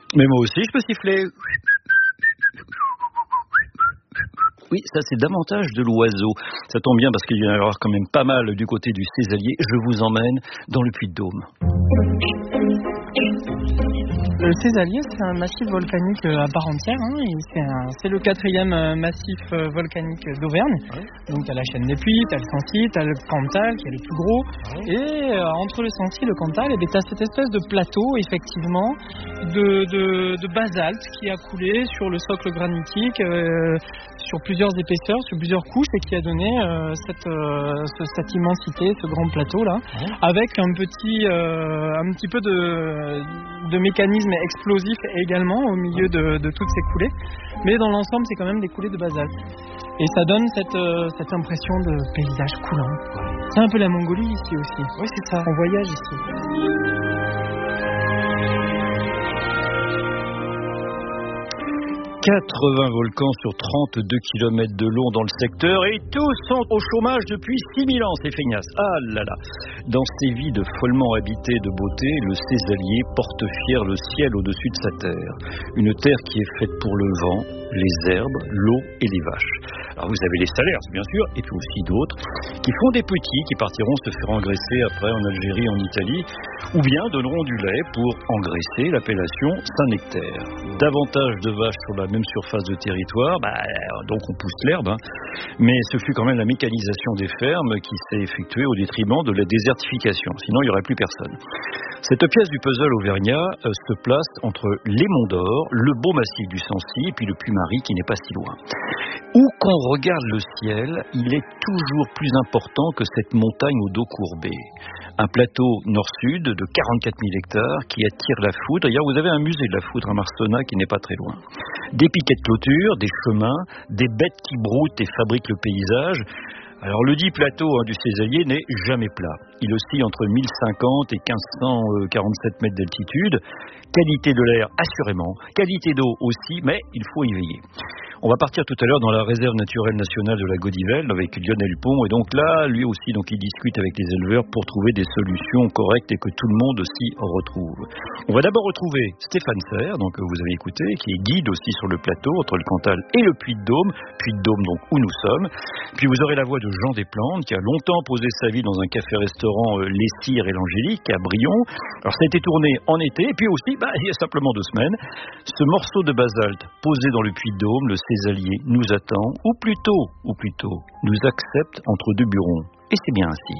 Mais moi aussi, je peux siffler. Oui, ça c'est davantage de l'oiseau. Ça tombe bien parce qu'il va y en avoir quand même pas mal du côté du Cézallier. Je vous emmène dans le Puy-de-Dôme. Le Cézallier, c'est un massif volcanique à part entière. C'est le 4e massif volcanique d'Auvergne. Ouais. Donc, tu as la chaîne des Puys, tu as le Sancy, tu as le Cantal qui est le plus gros. Ouais. Et entre le Sancy et le Cantal, tu as cette espèce de plateau, effectivement, de basalte qui a coulé sur le socle granitique, sur plusieurs épaisseurs, sur plusieurs couches, et qui a donné cette immensité, ce grand plateau-là, avec un petit peu de mécanisme explosif également au milieu de toutes ces coulées, mais dans l'ensemble c'est quand même des coulées de basalte et ça donne cette impression de paysage coulant. C'est un peu la Mongolie ici aussi. Oui, c'est ça, on voyage ici. 80 volcans sur 32 km de long dans le secteur et tous sont au chômage depuis 6000 ans, ces feignasses. Ah là là. Dans ces vides follement habitées de beauté, le Cézallier porte fier le ciel au-dessus de sa terre. Une terre qui est faite pour le vent, les herbes, l'eau et les vaches. Alors vous avez les salaires, bien sûr, et puis aussi d'autres qui font des petits, qui partiront se faire engraisser après en Algérie, en Italie, ou bien donneront du lait pour engraisser l'appellation Saint-Nectaire. Davantage de vaches sur la même surface de territoire, donc on pousse l'herbe, mais ce fut quand même la mécanisation des fermes qui s'est effectuée au détriment de la désertification, sinon il n'y aurait plus personne. Cette pièce du puzzle auvergnat se place entre les Monts d'Or, le beau massif du Sancy et puis le Puy-Marie qui n'est pas si loin. Où qu'on regarde le ciel, il est toujours plus important que cette montagne au dos courbé. Un plateau nord-sud de 44 000 hectares qui attire la foudre. D'ailleurs, vous avez un musée de la foudre à Marsona qui n'est pas très loin. Des piquets de clôture, des chemins, des bêtes qui broutent et fabriquent le paysage. Alors le dit plateau du Cézallier n'est jamais plat. Il oscille entre 1050 et 1547 mètres d'altitude. Qualité de l'air assurément, qualité d'eau aussi, mais il faut y veiller. On va partir tout à l'heure dans la réserve naturelle nationale de la Gaudivelle avec Lionel Pont, et donc là, lui aussi, il discute avec les éleveurs pour trouver des solutions correctes et que tout le monde s'y retrouve. On va d'abord retrouver Stéphane Serre, donc vous avez écouté, qui est guide aussi sur le plateau entre le Cantal et le Puy-de-Dôme donc où nous sommes. Puis vous aurez la voix de Jean Desplantes qui a longtemps posé sa vie dans un café-restaurant Les Cires et l'Angélique à Brion. Alors ça a été tourné en été, et puis aussi, il y a simplement 2 semaines, ce morceau de basalte posé dans le Puy-de-Dôme, le Cézallier nous attend, ou plutôt, nous accepte entre 2 burons. Et c'est bien ainsi.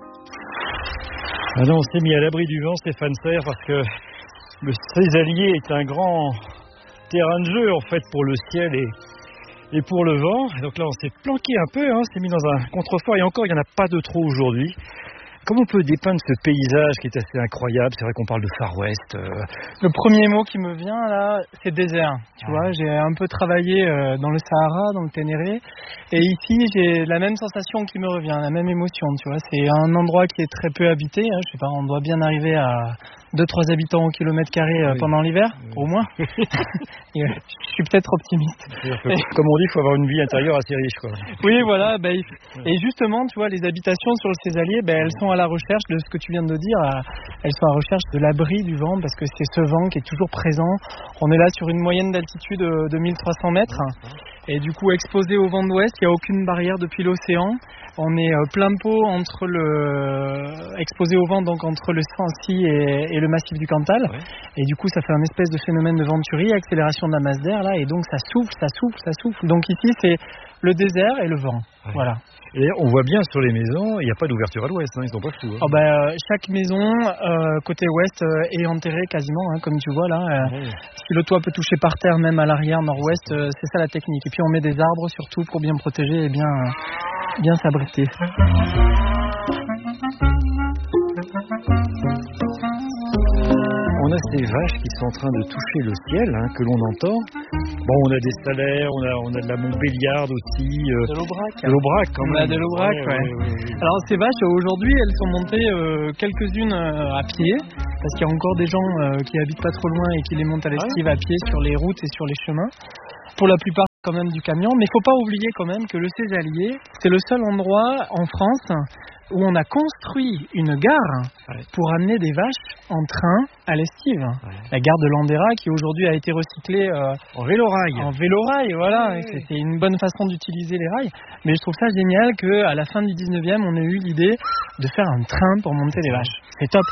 Alors on s'est mis à l'abri du vent, Stéphane Serre, parce que le Cézallier est un grand terrain de jeu, en fait, pour le ciel et pour le vent. Donc là, on s'est planqué un peu, on s'est mis dans un contrefort, et encore, il n'y en a pas de trop aujourd'hui. Comment on peut dépeindre ce paysage qui est assez incroyable? C'est vrai qu'on parle de Far West. Le premier mot qui me vient là, c'est désert. Tu vois, j'ai un peu travaillé dans le Sahara, dans le Ténéré, et ici j'ai la même sensation qui me revient, la même émotion. Tu vois, c'est un endroit qui est très peu habité. Je sais pas, on doit bien arriver à 2-3 habitants au kilomètre carré pendant l'hiver, au moins. Je suis peut-être optimiste. Comme on dit, il faut avoir une vie intérieure assez riche, quoi. Oui, voilà. Et justement, tu vois, les habitations sur le Cézallier, elles sont à la recherche de ce que tu viens de dire. Elles sont à la recherche de l'abri du vent, parce que c'est ce vent qui est toujours présent. On est là sur une moyenne d'altitude de 1300 mètres. Et du coup, exposé au vent d'ouest, il n'y a aucune barrière depuis l'océan. On est plein pot exposé au vent, donc entre le Sancy et le massif du Cantal. Ouais. Et du coup, ça fait un espèce de phénomène de venturi, accélération de la masse d'air, là. Et donc, ça souffle. Donc ici, c'est le désert et le vent. Ouais. Voilà. Et on voit bien sur les maisons, il n'y a pas d'ouverture à l'ouest, ils sont pas fous. Chaque maison, côté ouest, est enterrée quasiment, comme tu vois là. Si le toit peut toucher par terre, même à l'arrière, nord-ouest, c'est ça la technique. Et puis on met des arbres surtout pour bien protéger et bien s'abriter. On a ces vaches qui sont en train de toucher le ciel, que l'on entend. Bon, on a des salaires, on a de la Montbéliarde aussi. De l'Aubrac. De l'Aubrac, quand même. On a de l'Aubrac, ouais. Alors, ces vaches, aujourd'hui, elles sont montées quelques-unes à pied, parce qu'il y a encore des gens qui habitent pas trop loin et qui les montent à l'estive à pied sur les routes et sur les chemins. Pour la plupart, quand même, du camion. Mais il faut pas oublier quand même que le Cézallier, c'est le seul endroit en France où on a construit une gare pour amener des vaches en train à l'estive. La gare de Landera qui aujourd'hui a été recyclée en vélorail. En vélorail, voilà. C'était une bonne façon d'utiliser les rails. Mais je trouve ça génial qu'à la fin du 19e, on ait eu l'idée de faire un train pour monter les vaches. C'est top.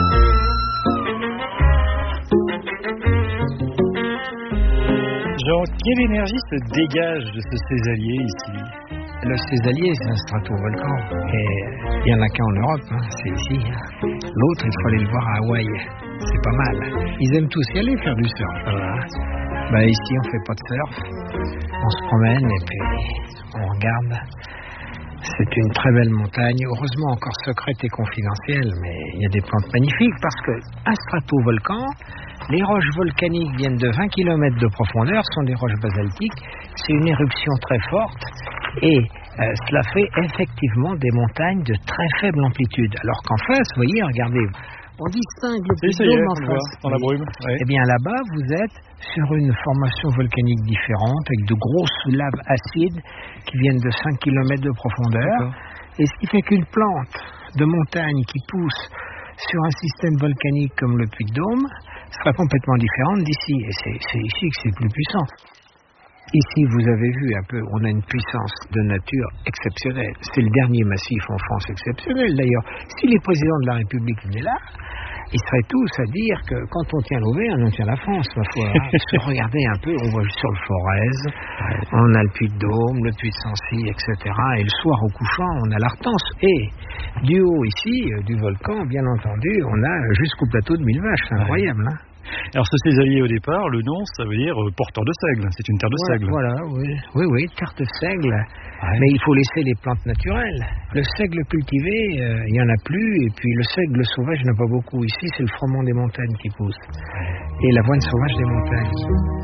Jean, quelle énergie se dégage de ce césalier ici? Le césalier, c'est un stratovolcan. Et il n'y en a qu'un en Europe, c'est ici. L'autre, il faut aller le voir à Hawaï. C'est pas mal. Ils aiment tous y aller faire du surf. Ici, on fait pas de surf. On se promène et puis on regarde. C'est une très belle montagne, heureusement encore secrète et confidentielle, mais il y a des plantes magnifiques parce qu'un stratovolcan, les roches volcaniques viennent de 20 km de profondeur, sont des roches basaltiques, c'est une éruption très forte et cela fait effectivement des montagnes de très faible amplitude. Alors qu'en face, vous voyez, regardez, on distingue le Puy de Dôme en face. Dans la brume. Eh bien là-bas, vous êtes sur une formation volcanique différente, avec de grosses laves acides qui viennent de 5 km de profondeur. Et ce qui fait qu'une plante de montagne qui pousse sur un système volcanique comme le Puy de Dôme sera complètement différente d'ici. Et c'est ici que c'est plus puissant. Ici, vous avez vu un peu, on a une puissance de nature exceptionnelle. C'est le dernier massif en France exceptionnel. D'ailleurs, si les présidents de la République venaient là, ils seraient tous à dire que quand on tient l'Auvergne, on tient la France, ma foi. Regardez un peu, on voit sur le Forez, on a le Puy de Dôme, le Puy de Sancy, etc. Et le soir au couchant, on a l'Artense. Et du haut ici, du volcan, bien entendu, on a jusqu'au plateau de Millevaches. C'est incroyable, hein. Alors ce césalier au départ, le nom, ça veut dire porteur de seigle. C'est une terre de seigle. Voilà, oui, terre de seigle. Mais il faut laisser les plantes naturelles. Le seigle cultivé, il n'y en a plus. Et puis le seigle sauvage, il n'y en a pas beaucoup. Ici, c'est le froment des montagnes qui pousse. Et l'avoine sauvage des montagnes.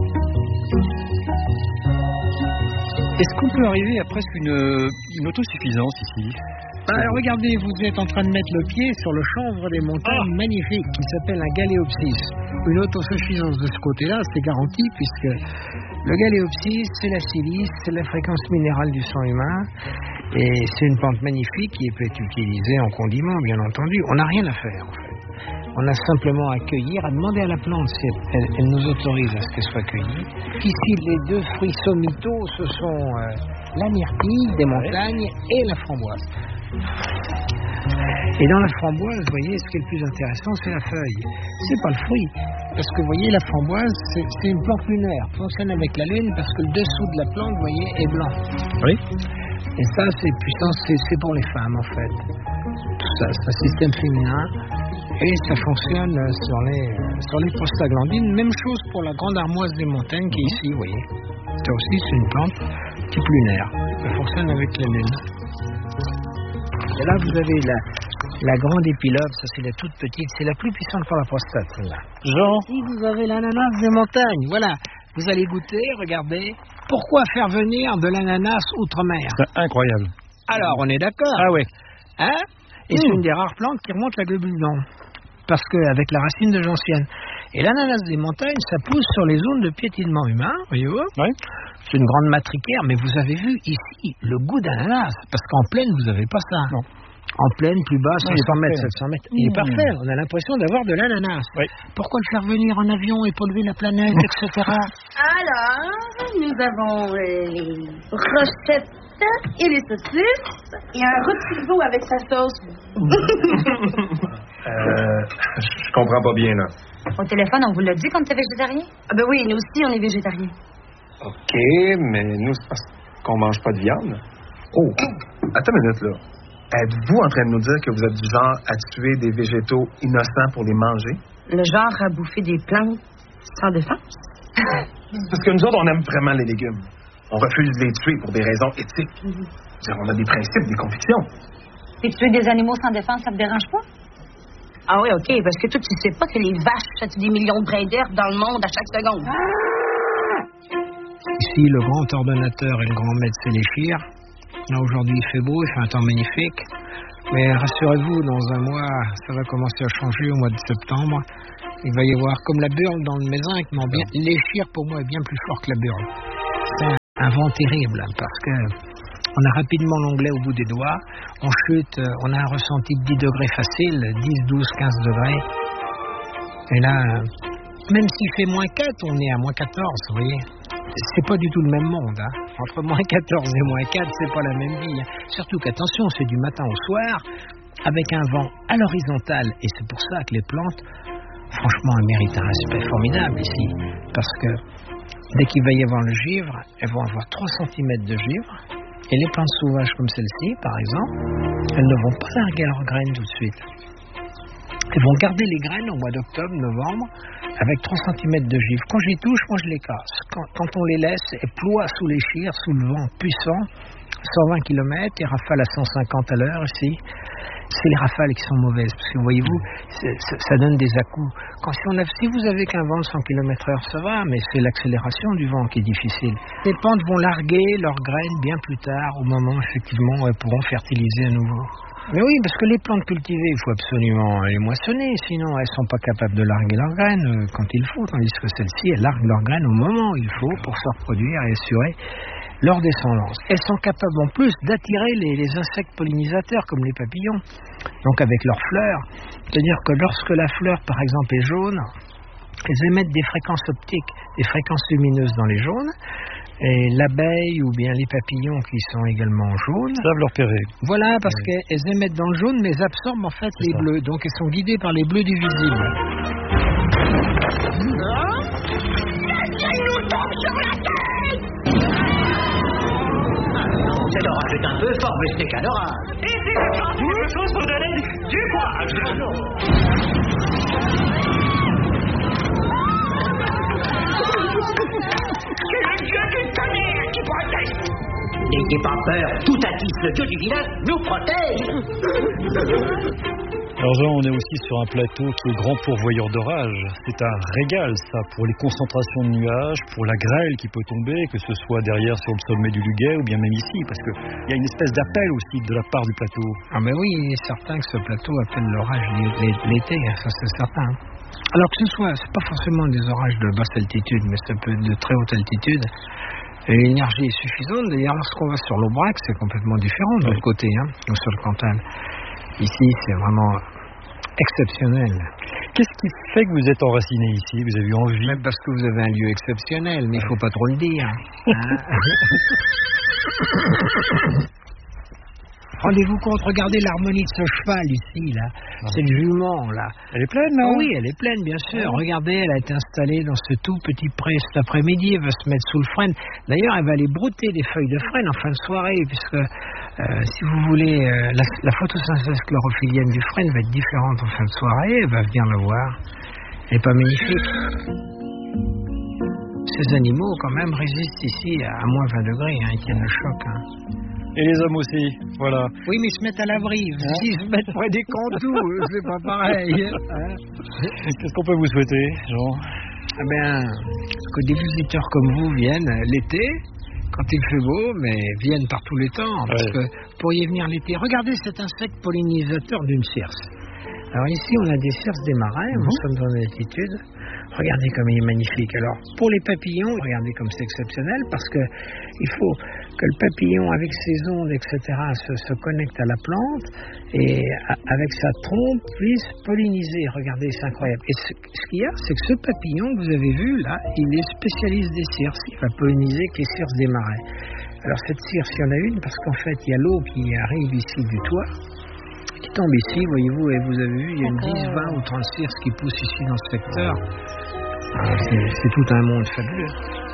Est-ce qu'on peut arriver à presque une autosuffisance ici? Regardez, vous êtes en train de mettre le pied sur le chanvre des montagnes magnifique qui s'appelle un galéopsis. Une autosuffisance de ce côté-là, c'est garanti puisque le galéopsis, c'est la silice, c'est la fréquence minérale du sang humain et c'est une plante magnifique qui peut être utilisée en condiment, bien entendu. On n'a rien à faire en fait. On a simplement à cueillir, à demander à la plante si elle nous autorise à ce qu'elle soit cueillie. Ici, les deux fruits sommitaux, ce sont la myrtille des montagnes et la framboise. Et dans la framboise, vous voyez, ce qui est le plus intéressant, c'est la feuille. C'est pas le fruit. Parce que, vous voyez, la framboise, c'est une plante lunaire. Fonctionne avec la lune parce que le dessous de la plante, vous voyez, est blanc. Oui. Et ça, c'est puissant, c'est pour les femmes, en fait. Tout ça, c'est un système féminin. Et ça fonctionne sur les prostaglandines. Même chose pour la grande armoise des montagnes qui est ici, vous voyez. Ça aussi, c'est une plante type lunaire. Ça fonctionne avec la lune. Et là, vous avez la grande épilogue, ça c'est la toute petite, c'est la plus puissante pour la prostate, celle-là. Jean. Ici, vous avez l'ananas des montagnes, voilà. Vous allez goûter, regardez. Pourquoi faire venir de l'ananas outre-mer? C'est incroyable. Alors, on est d'accord. Ah ouais. Hein? Et c'est une des rares plantes qui remonte la globule blanc. Parce qu'avec la racine de gentiane. Et l'ananas des montagnes, ça pousse sur les zones de piétinement humain, voyez-vous? Oui. C'est une grande matricaire, mais vous avez vu ici le goût d'ananas. Parce qu'en plaine, vous n'avez pas ça. Non. En plaine, plus bas, 500 mètres, 700 mètres. Il est parfait, on a l'impression d'avoir de l'ananas. Oui. Pourquoi le faire venir en avion et polluer la planète, etc. Alors, nous avons les rochettes et les saucisses et un rôti de veau avec sa sauce. Je comprends pas bien, là. Au téléphone, on vous l'a dit qu'on était végétarien? Ah ben oui, nous aussi, on est végétariens. OK, mais nous, c'est parce qu'on mange pas de viande. Oh, attends une minute, là. Êtes-vous en train de nous dire que vous êtes du genre à tuer des végétaux innocents pour les manger? Le genre à bouffer des plantes sans défense? Parce que nous autres, on aime vraiment les légumes. On refuse de les tuer pour des raisons éthiques. C'est-à-dire, on a des principes, des convictions. Et tuer des animaux sans défense, ça te dérange pas? Ah oui, OK, parce que toi, tu sais pas que les vaches châtent des millions de brins d'herbe dans le monde à chaque seconde. Ici, le grand ordonnateur et le grand maître, c'est les chires. Là, aujourd'hui, il fait beau, il fait un temps magnifique. Mais rassurez-vous, dans un mois, ça va commencer à changer au mois de septembre. Il va y avoir comme la burle dans le mézinc. Non, bien, les chires, pour moi, est bien plus fort que la burle. C'est un vent terrible, parce que On a rapidement l'onglet au bout des doigts, on chute, on a un ressenti de 10 degrés facile, 10, 12, 15 degrés. Et là, même s'il fait moins 4, on est à moins 14, vous voyez. C'est pas du tout le même monde, hein. Entre moins 14 et moins 4, c'est pas la même vie, hein. Surtout qu'attention, c'est du matin au soir, avec un vent à l'horizontale, et c'est pour ça que les plantes, franchement, elles méritent un respect formidable ici, parce que dès qu'il va y avoir le givre, elles vont avoir 3 cm de givre, et les plantes sauvages comme celle-ci, par exemple, elles ne vont pas larguer leurs graines tout de suite. Elles vont garder les graines au mois d'octobre, novembre, avec 3 cm de givre. Quand j'y touche, moi je les casse. Quand on les laisse, elles ploient sous les chires, sous le vent puissant, 120 km, et rafales à 150 à l'heure ici. C'est les rafales qui sont mauvaises, parce que voyez-vous, ça donne des à-coups. Si vous avez qu'un vent de 100 km/h, ça va, mais c'est l'accélération du vent qui est difficile. Les plantes vont larguer leurs graines bien plus tard, au moment effectivement où elles pourront fertiliser à nouveau. Mais oui, parce que les plantes cultivées, il faut absolument les moissonner, sinon elles ne sont pas capables de larguer leurs graines quand il faut, tandis que celles-ci, elles larguent leurs graines au moment où il faut pour se reproduire et assurer leur descendance. Elles sont capables en plus d'attirer les insectes pollinisateurs comme les papillons, donc avec leurs fleurs. C'est-à-dire que lorsque la fleur, par exemple, est jaune, elles émettent des fréquences optiques, des fréquences lumineuses dans les jaunes, et l'abeille ou bien les papillons qui sont également jaunes savent leur repérer. Voilà, parce qu'elles émettent dans le jaune, mais elles absorbent en fait les bleus, donc elles sont guidées par les bleus du visible. Cet orage est un peu fort, mais c'est qu'un orage. Et si je chante quelque chose pour donner du courage. C'est le dieu du tonnerre qui protège. N'ayez pas peur, tout Atis, le dieu du village, nous protège. Alors Jean, on est aussi sur un plateau qui est grand pourvoyeur d'orage. C'est un régal, ça, pour les concentrations de nuages, pour la grêle qui peut tomber, que ce soit derrière sur le sommet du Luguet ou bien même ici, parce qu'il y a une espèce d'appel aussi de la part du plateau. Ah ben oui, il est certain que ce plateau appelle l'orage l'été, ça c'est certain. Alors que ce soit, c'est pas forcément des orages de basse altitude, mais ça peut être de très haute altitude. Et l'énergie est suffisante. D'ailleurs, lorsqu'on va sur l'Aubrac, c'est complètement différent de l'autre côté, hein, ou sur le Cantal. Ici, c'est vraiment exceptionnel. Qu'est-ce qui fait que vous êtes enraciné ici? Vous avez eu envie? Même parce que vous avez un lieu exceptionnel, mais il ne faut pas trop le dire. Hein. Rendez-vous compte, regardez l'harmonie de ce cheval ici, là. C'est le jument, là. Elle est pleine, non? Oui, elle est pleine, bien sûr. Regardez, elle a été installée dans ce tout petit pré cet après-midi. Elle va se mettre sous le frêne. D'ailleurs, elle va aller brouter des feuilles de frêne en fin de soirée, puisque, si vous voulez, la photosynthèse chlorophyllienne du frêne va être différente en fin de soirée. Elle va venir le voir. Elle n'est pas magnifique. Ces animaux, quand même, résistent ici à moins 20 degrés. Hein, ils tiennent le choc. Hein. Et les hommes aussi, voilà. Oui, mais ils se mettent à l'abri. S'ils se mettent près des contours, c'est pas pareil. Hein. Qu'est-ce qu'on peut vous souhaiter, Jean? Ah ben, que des visiteurs comme vous viennent l'été, quand il fait beau, mais viennent par tous les temps. Parce que vous pourriez venir l'été. Regardez cet insecte pollinisateur d'une circe. Alors ici, on a des circes des marais, nous sommes en altitude. Regardez comme il est magnifique. Alors, pour les papillons, regardez comme c'est exceptionnel, parce que il faut que le papillon, avec ses ondes, etc., se connecte à la plante et avec sa trompe puisse polliniser. Regardez, c'est incroyable. Et ce qu'il y a, c'est que ce papillon que vous avez vu, là, il est spécialiste des circes. Il va polliniser que les circes des marais. Alors, cette circe, il y en a une, parce qu'en fait, il y a l'eau qui arrive ici du toit, qui tombe ici, voyez-vous, et vous avez vu, il y a une 10, 20 ou 30 cirques qui poussent ici dans ce secteur. C'est tout un monde fabuleux.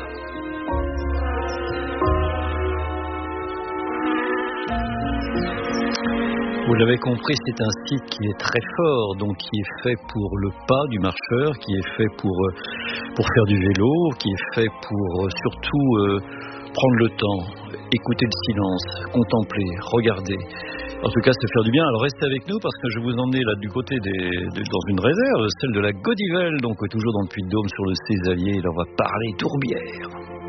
Vous l'avez compris, c'est un site qui est très fort, donc qui est fait pour le pas du marcheur, qui est fait pour faire du vélo, qui est fait pour surtout prendre le temps, écouter le silence, contempler, regarder. En tout cas, se faire du bien. Alors restez avec nous parce que je vais vous emmener là du côté dans une réserve, celle de la Godivelle, donc toujours dans le Puy-de-Dôme sur le Césalier. Là, on va parler tourbière.